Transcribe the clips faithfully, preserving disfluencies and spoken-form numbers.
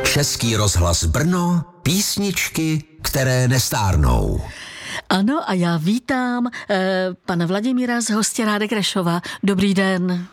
Český rozhlas Brno, písničky, které nestárnou. Ano, a já vítám eh, pana Vladimíra z Hostěrádek Rešova. Dobrý den.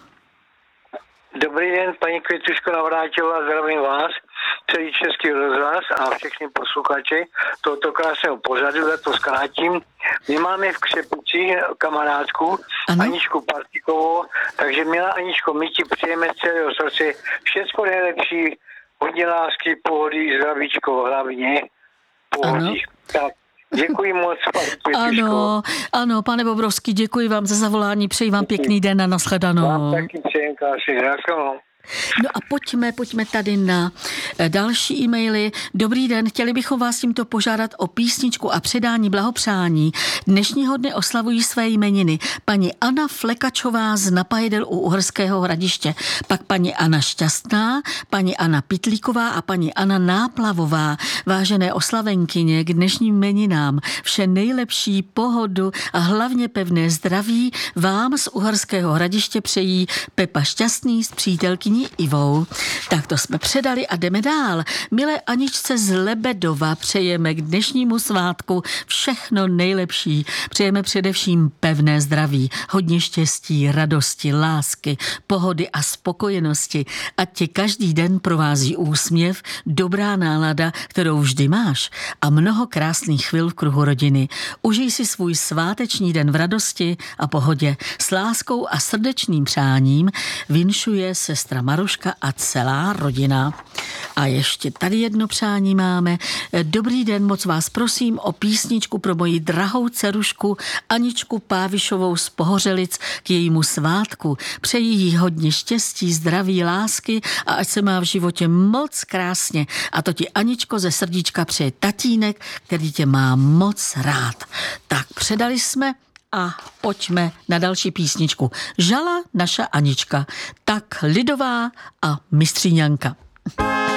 Dobrý den, paní Květuško Navrátilová, zdravím vás, celý Český rozhlas a všechny posluchače tohoto krásného pořadu, za to zkrátím. My máme v Křepici kamarádku, ano? Aničku Partikovou, takže milá Aničko, my ti přejeme z celého srdce všecko nejlepší, hodně lásky, pohody, zdravíčko, hlavně pohody. Tak. Děkuji moc, paní Květuško. Ano, ano, pane Bobrovský, děkuji vám za zavolání, přeji vám pěkný den a nashledanou. Vám taky přejem krásný, nashledanou. No a pojďme, pojďme tady na další e-maily. Dobrý den, chtěli bychom vás tímto požádat o písničku a předání blahopřání. Dnešního dne oslavují své jmeniny paní Anna Flekačová z Napajedel u Uherského Hradiště, pak paní Anna Šťastná, paní Anna Pitlíková a paní Anna Náplavová. Vážené oslavenkyně, k dnešním jmeninám vše nejlepší, pohodu a hlavně pevné zdraví vám z Uherského Hradiště přejí Pepa Šťastný s přítelkyní Ivou. Tak to jsme předali a jdeme dál. Milé Aničce z Lebedova přejeme k dnešnímu svátku všechno nejlepší. Přejeme především pevné zdraví, hodně štěstí, radosti, lásky, pohody a spokojenosti. Ať tě každý den provází úsměv, dobrá nálada, kterou vždy máš a mnoho krásných chvil v kruhu rodiny. Užij si svůj sváteční den v radosti a pohodě. S láskou a srdečným přáním vinšuje sestra Maruška a celá rodina. A ještě tady jedno přání máme. Dobrý den, moc vás prosím o písničku pro moji drahou dcerušku Aničku Pávišovou z Pohořelic k jejímu svátku. Přeji jí hodně štěstí, zdraví, lásky a ať se má v životě moc krásně. A to ti Aničko ze srdíčka přeje tatínek, který tě má moc rád. Tak předali jsme a pojďme na další písničku. Žala naša Anička, tak lidová a mistříňanka.